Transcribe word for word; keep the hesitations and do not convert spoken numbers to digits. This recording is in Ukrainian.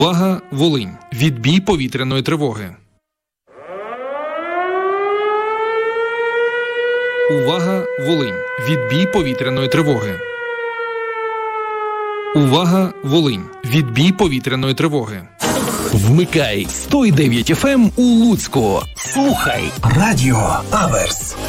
Увага, Волинь. Відбій повітряної тривоги. Увага, Волинь. Відбій повітряної тривоги. Увага, Волинь. Відбій повітряної тривоги. Вмикай сто дев'ять еф ем у Луцьку. Слухай Радіо Аверс.